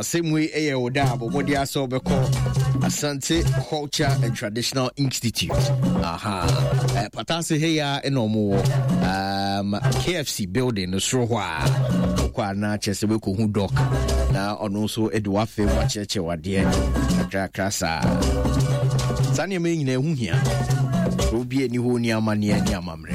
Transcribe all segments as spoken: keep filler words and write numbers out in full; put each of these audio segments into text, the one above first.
same way eh oda but what dia so be call Asante Culture and Traditional Institute. Aha. Uh, Patase heya enomo um K F C building no so hwa. Kwa na chese we ko hu doc. Na ono so edwa fe wa cheche wade akra krasa. Sane me nyina hu hia. Obi eni ho ni amane ani amamre.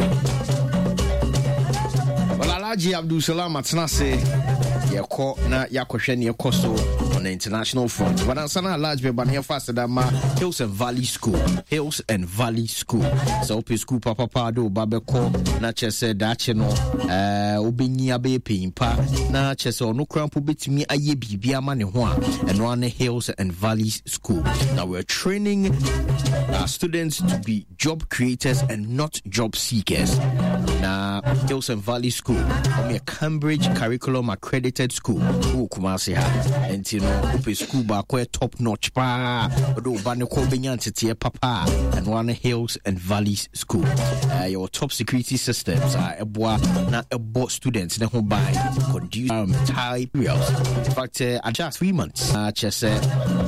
Wala Alhaji Abdul Salam Atnase yeko na yakohwe ne yekoso on the international front. But ansana large be ban here faster than ma Hills and Valley School. Hills and Valley School. So open school papa pa do babeko na chese dache no eh obinyi abe pimpa na chese ono krampo betimi aye bibia ma ne ho a eno ane Hills and Valley School. Now we're training our students to be job creators and not job seekers. Na Hills and Valley School, a Cambridge curriculum accredited school. Who Kumasi ha? And you know, open school ba kwe top notch pa. Odo bane ko benyanti papa. And one Hills and Valleys School. Uh, your top security systems are eboa na ebo students ne ho buy conduce um, type reals. In fact, uh, just three months. Uh, just uh,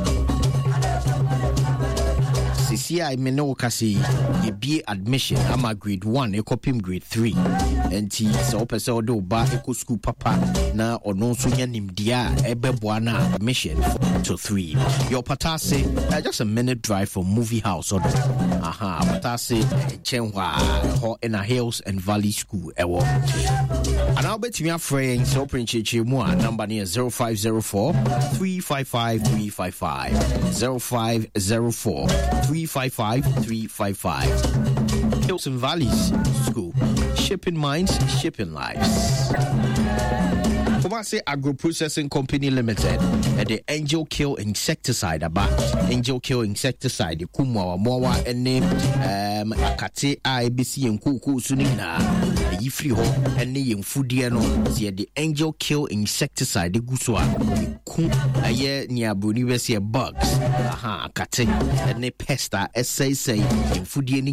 C C I me no kasi ye be admission ama grade one e kopim grade three enti so opese odo ba eco school papa na ono so nya nimdia ebeboa na admission to three. Your Patase uh, just a minute drive from Movie House odo. Aha, Patase chenwa ho in a Hills and Valley School ewo. And I'll bet me a friend so print chichi mu number near zero five zero four three five five three five five zero five zero four three five five three five five. Hills and Valleys School. Shipping minds, shipping lives. Kumasi Agro Processing Company Limited and the Angel Kill Insecticide about Angel Kill Insecticide the Kumwa Mowa and name um Akate I B C and Kuku Sunina Yifri ho and name Fudiano the Angel Kill Insecticide the Guswa Kum a year near Buniversia bugs. Aha Akate and the pesta essay say in Fudiani